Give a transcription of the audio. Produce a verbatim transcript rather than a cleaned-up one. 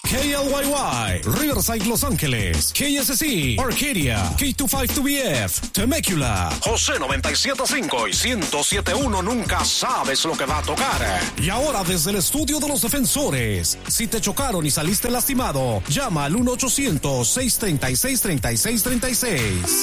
K L Y Y, Riverside, Los Ángeles, K S C, Arcadia, K veinticinco two B F, Temecula, José noventa y siete punto cinco y ciento siete punto uno. Nunca sabes lo que va a tocar. Y ahora desde el estudio de los defensores, si te chocaron y saliste lastimado, llama al uno ochocientos, seiscientos treinta y seis, treinta y seis treinta y seis.